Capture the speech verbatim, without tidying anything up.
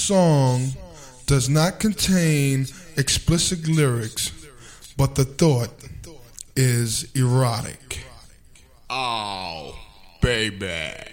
song does not contain explicit lyrics, but the thought is erotic. Oh, baby.